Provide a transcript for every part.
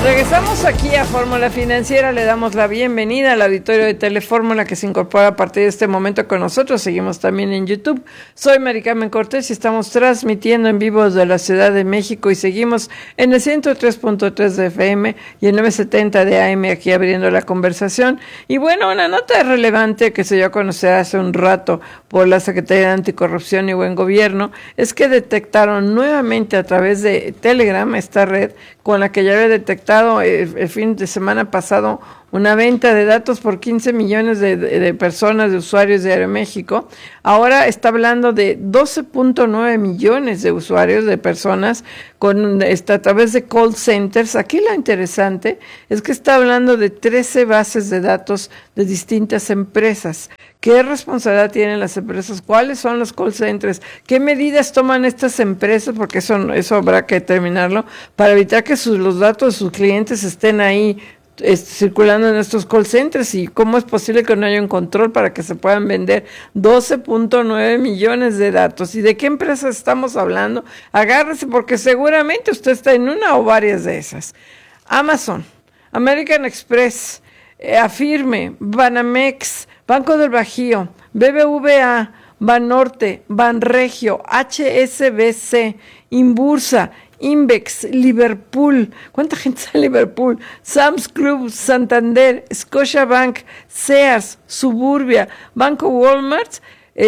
Regresamos aquí a Fórmula Financiera, le damos la bienvenida al auditorio de Telefórmula que se incorpora a partir de este momento con nosotros. Seguimos también en YouTube. Soy Mari Carmen Cortés y estamos transmitiendo en vivo desde la Ciudad de México y seguimos en el 103.3 de FM y el 970 de AM aquí abriendo la conversación. Y bueno, una nota relevante que se dio a conocer hace un rato por la Secretaría de Anticorrupción y Buen Gobierno es que detectaron nuevamente a través de Telegram, esta red con la que ya había detectado el fin de semana pasado una venta de datos por 15 millones de personas, de usuarios de Aeroméxico. Ahora está hablando de 12.9 millones de usuarios, de personas, a través de call centers. Aquí lo interesante es que está hablando de 13 bases de datos de distintas empresas. ¿Qué responsabilidad tienen las empresas? ¿Cuáles son los call centers? ¿Qué medidas toman estas empresas? Porque eso habrá que determinarlo para evitar que los datos de sus clientes estén ahí circulando en estos call centers. ¿Y cómo es posible que no haya un control para que se puedan vender 12.9 millones de datos? ¿Y de qué empresas estamos hablando? Agárrese porque seguramente usted está en una o varias de esas. Amazon, American Express, Afirme, Banamex, Banco del Bajío, BBVA, Banorte, Banregio, HSBC, Inbursa, Invex, Liverpool, ¿cuánta gente está en Liverpool? Sam's Club, Santander, Scotiabank, Sears, Suburbia, Banco Walmart,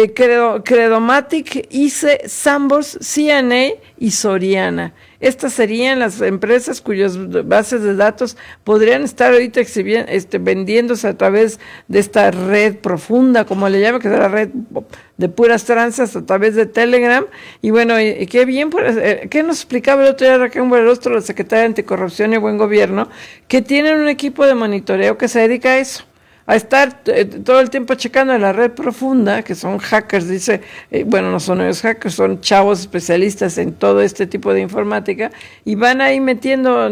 Credomatic, ICE, Sanborns, CNA y Soriana. Estas serían las empresas cuyas bases de datos podrían estar ahorita vendiéndose a través de esta red profunda, como le llaman, que es la red de puras tranzas a través de Telegram. Y bueno, qué bien, ¿qué nos explicaba el otro día Raquel Buenrostro, la secretaria de Anticorrupción y Buen Gobierno? Que tienen un equipo de monitoreo que se dedica a eso, a estar todo el tiempo checando la red profunda, que son hackers, dice, bueno, no son ellos hackers, son chavos especialistas en todo este tipo de informática, y van ahí metiendo,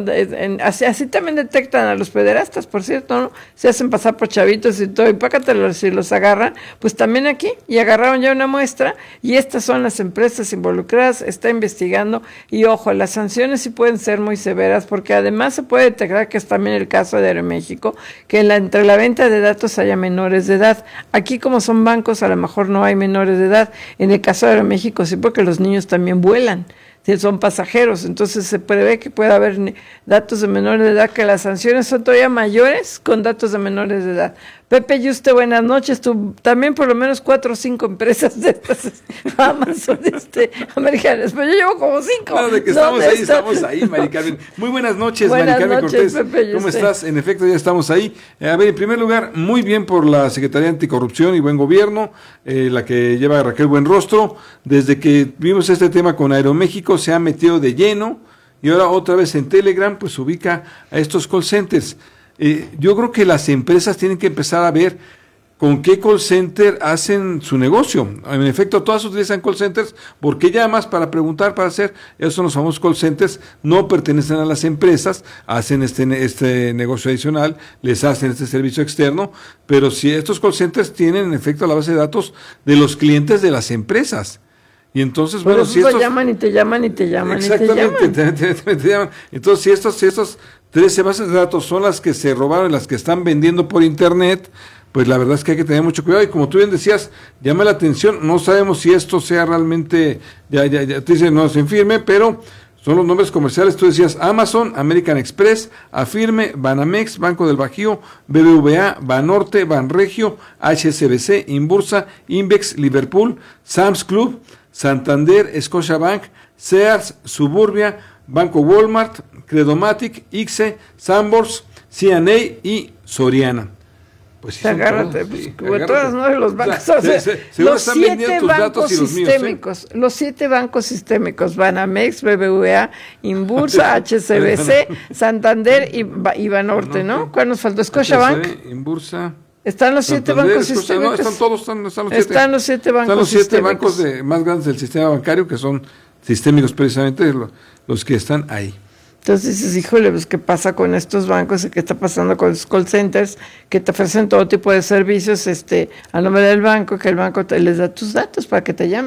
así también detectan a los pederastas, por cierto, ¿no? Se hacen pasar por chavitos y todo, y pácatelos, si los agarran, pues también aquí, y agarraron ya una muestra, y estas son las empresas involucradas, está investigando, y ojo, las sanciones sí pueden ser muy severas, porque además se puede detectar, que es también el caso de Aeroméxico, que entre la venta de datos haya menores de edad. Aquí, como son bancos, a lo mejor no hay menores de edad. En el caso de Aeroméxico sí, porque los niños también vuelan, son pasajeros, entonces se prevé que pueda haber datos de menores de edad, que las sanciones son todavía mayores con datos de menores de edad. Pepe Yuste, buenas noches. Tú también por lo menos 4 o 5 empresas de estas Amazon americanas, pero yo llevo como 5. Claro, de que estamos ahí, Mari Carmen. Muy buenas noches, Mari Carmen Cortés. Pepe, ¿cómo estás? En efecto, ya estamos ahí. A ver, en primer lugar, muy bien por la Secretaría de Anticorrupción y Buen Gobierno, la que lleva Raquel Buenrostro. Desde que vimos este tema con Aeroméxico, se ha metido de lleno y ahora otra vez en Telegram, pues ubica a estos call centers. Yo creo que las empresas tienen que empezar a ver con qué call center hacen su negocio. En efecto, todas utilizan call centers, porque llamas para preguntar, para hacer, esos son los famosos call centers, no pertenecen a las empresas, hacen este negocio adicional, les hacen este servicio externo, pero si estos call centers tienen en efecto la base de datos de los clientes de las empresas. Y entonces, bueno, si estos llaman y te llaman y te llaman. Exactamente, te llaman. Entonces, si estos 13 bases de datos son las que se robaron, las que están vendiendo por internet, pues la verdad es que hay que tener mucho cuidado. Y como tú bien decías, llama la atención, no sabemos si esto sea realmente, ya te dicen no se firme, pero son los nombres comerciales. Tú decías Amazon, American Express, Afirme, Banamex, Banco del Bajío, BBVA, Banorte, Banregio, HSBC, Inbursa, Invex, Liverpool, Sam's Club, Santander, Scotiabank, Sears, Suburbia, Banco Walmart, Credomatic, ICE, Sanborns, CNA y Soriana. Pues sí, agárrate, todas, ¿no? Los bancos, los 7 bancos sistémicos, los 7 bancos sistémicos, Banamex, BBVA, Inbursa, HSBC, Santander y Banorte, ¿no? ¿Cuál nos faltó? Scotiabank, Inbursa. Están los 7 bancos sistémicos. No, están todos, están los 7. Están los 7 bancos. Están los 7 bancos más grandes del sistema bancario, que son sistémicos precisamente, los que están ahí. Entonces dices, híjole, pues ¿qué pasa con estos bancos? ¿Qué está pasando con los call centers que te ofrecen todo tipo de servicios a nombre del banco, que el banco les da tus datos para que te llamen?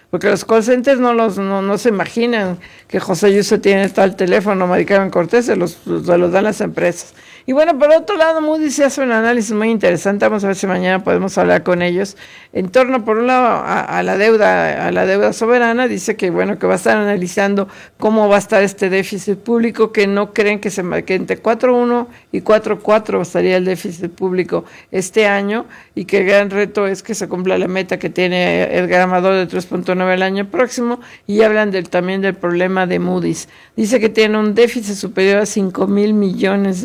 porque los call centers no se imaginan que José Yuste tiene tal teléfono, Mari Carmen Cortés, se los dan las empresas. Y bueno, por otro lado, Moody's se hace un análisis muy interesante, vamos a ver si mañana podemos hablar con ellos, en torno, por un lado, a la deuda soberana. Dice que bueno, que va a estar analizando cómo va a estar este déficit público, que no creen que entre 4.1 y 4.4 estaría el déficit público este año, y que el gran reto es que se cumpla la meta que tiene Edgar Amador de 3.9 el año próximo, y hablan también del problema de Moody's. Dice que tiene un déficit superior a $5,000 millones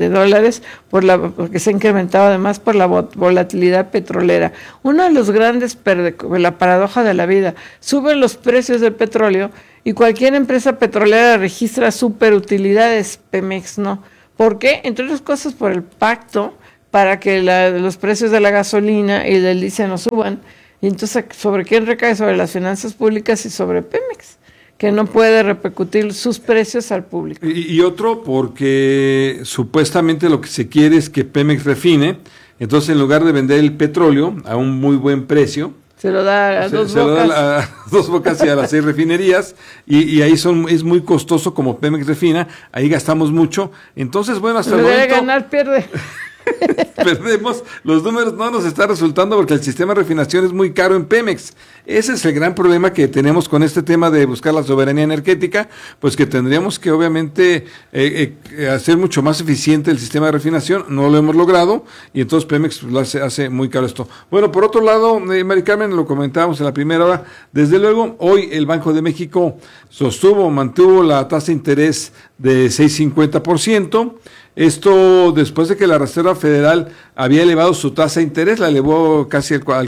porque se ha incrementado además por la volatilidad petrolera. Uno de los grandes la paradoja de la vida, suben los precios del petróleo y cualquier empresa petrolera registra superutilidades, Pemex no. ¿Por qué? Entre otras cosas por el pacto para que los precios de la gasolina y del diésel no suban. Y entonces, ¿sobre quién recae? Sobre las finanzas públicas y sobre Pemex, que no puede repercutir sus precios al público. Y otro, porque supuestamente lo que se quiere es que Pemex refine, entonces en lugar de vender el petróleo a un muy buen precio, se lo da a dos bocas y a las 6 refinerías, y ahí es muy costoso como Pemex refina, ahí gastamos mucho, entonces bueno, hasta el momento... ganar, pierde. Perdemos, los números no nos están resultando porque el sistema de refinación es muy caro en Pemex. Ese es el gran problema que tenemos con este tema de buscar la soberanía energética, pues que tendríamos que obviamente hacer mucho más eficiente el sistema de refinación. No lo hemos logrado y entonces Pemex lo hace muy caro esto. Bueno, por otro lado, Mari Carmen, lo comentábamos en la primera hora, desde luego hoy el Banco de México mantuvo la tasa de interés de 6.50%. Esto después de que la Reserva Federal había elevado su tasa de interés, la elevó casi al 4%,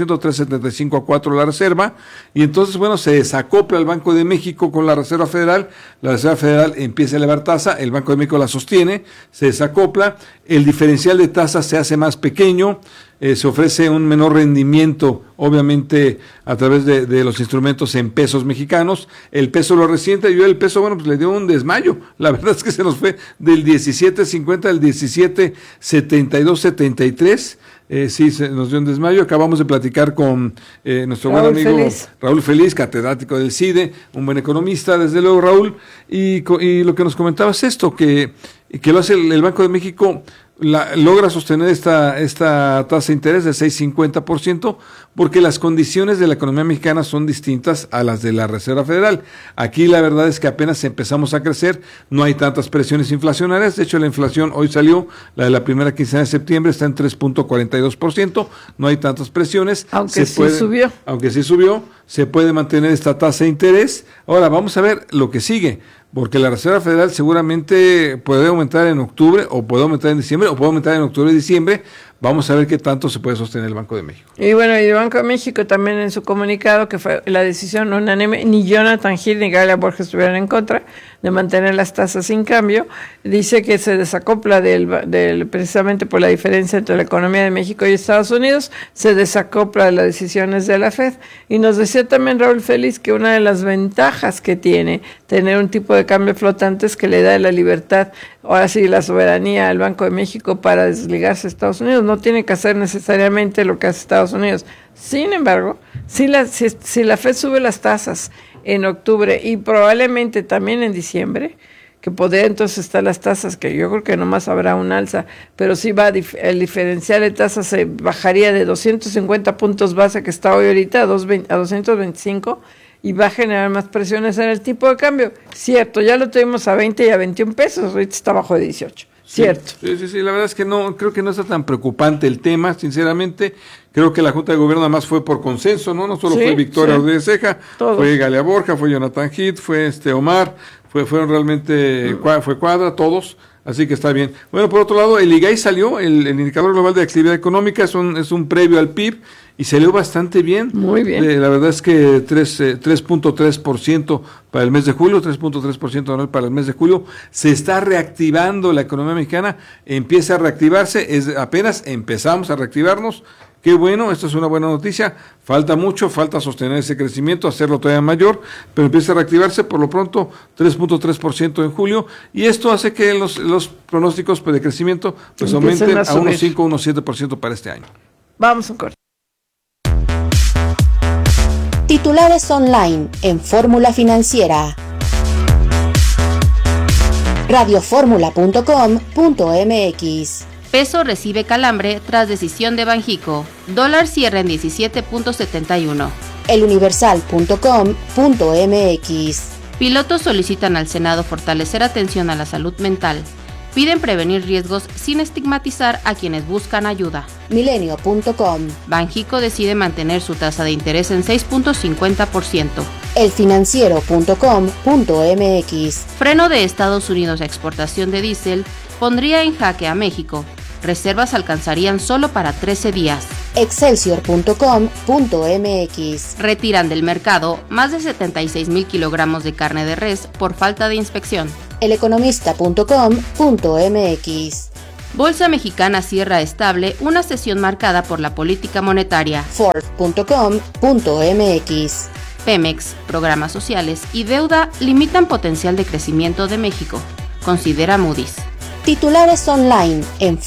3.75 a 4 la Reserva, y entonces, bueno, se desacopla el Banco de México con la Reserva Federal empieza a elevar tasa, el Banco de México la sostiene, se desacopla, el diferencial de tasas se hace más pequeño, se ofrece un menor rendimiento, obviamente, a través de los instrumentos en pesos mexicanos, el peso lo resiente, y el peso, bueno, pues le dio un desmayo, la verdad es que se nos fue del 17.50 al 17.72.73, sí, se nos dio un desmayo. Acabamos de platicar con nuestro buen amigo Raúl Feliz, catedrático del CIDE, un buen economista, desde luego, Raúl, y lo que nos comentaba es esto, que lo hace el Banco de México, logra sostener esta tasa de interés de 6.50%, porque las condiciones de la economía mexicana son distintas a las de la Reserva Federal. Aquí la verdad es que apenas empezamos a crecer, no hay tantas presiones inflacionarias. De hecho, la inflación hoy salió, la de la primera quincena de septiembre está en 3.42%, no hay tantas presiones. Aunque sí subió, se puede mantener esta tasa de interés. Ahora vamos a ver lo que sigue, porque la Reserva Federal seguramente puede aumentar en octubre, o puede aumentar en diciembre, o puede aumentar en octubre y diciembre. Vamos a ver qué tanto se puede sostener el Banco de México. Y bueno, y el Banco de México también en su comunicado, que fue la decisión unánime, ni Jonathan Hill ni Galia Borges estuvieron en contra de mantener las tasas sin cambio, dice que se desacopla precisamente por la diferencia entre la economía de México y Estados Unidos, se desacopla de las decisiones de la FED. Y nos decía también Raúl Feliz que una de las ventajas que tiene tener un tipo de cambio flotante es que le da la libertad, ahora sí, la soberanía al Banco de México para desligarse de Estados Unidos. No tiene que hacer necesariamente lo que hace Estados Unidos. Sin embargo, si la FED sube las tasas en octubre y probablemente también en diciembre, que podría entonces estar las tasas, que yo creo que nomás habrá un alza, pero sí el diferencial de tasas se bajaría de 250 puntos base que está hoy ahorita a 225, y va a generar más presiones en el tipo de cambio. Cierto, ya lo tuvimos a 20 y a 21 pesos, ahorita está bajo de 18. Cierto. Sí, la verdad es que creo que no está tan preocupante el tema, sinceramente. Creo que la Junta de Gobierno además fue por consenso, ¿no? No solo fue Victoria Rodríguez Ceja, fue Galia Borja, fue Jonathan Heath, fue Omar, fueron realmente, fue Cuadra, todos. Así que está bien. Bueno, por otro lado, el IGAI salió, el indicador global de actividad económica, es un previo al PIB, y salió bastante bien. Muy bien. La verdad es que 3.3% para el mes de julio, 3.3% anual para el mes de julio. Se está reactivando la economía mexicana, empieza a reactivarse, apenas empezamos a reactivarnos. Qué bueno, esto es una buena noticia. Falta mucho, falta sostener ese crecimiento, hacerlo todavía mayor, pero empieza a reactivarse, por lo pronto 3.3% en julio, y esto hace que los pronósticos de crecimiento pues aumenten a unos 5 o unos 7% para este año. Vamos a un corte. Titulares online en Fórmula Financiera. Radioformula.com.mx. Peso recibe calambre tras decisión de Banjico. Dólar cierra en 17.71. Eluniversal.com.mx. Pilotos solicitan al Senado fortalecer atención a la salud mental. Piden prevenir riesgos sin estigmatizar a quienes buscan ayuda. Milenio.com. Banjico decide mantener su tasa de interés en 6.50%. Elfinanciero.com.mx. Freno de Estados Unidos a exportación de diésel pondría en jaque a México. Reservas alcanzarían solo para 13 días. Excelsior.com.mx. Retiran del mercado más de 76,000 kilogramos de carne de res por falta de inspección. Eleconomista.com.mx. Bolsa Mexicana cierra estable una sesión marcada por la política monetaria. Forbes.com.mx. Pemex, programas sociales y deuda limitan potencial de crecimiento de México, considera Moody's. Titulares online en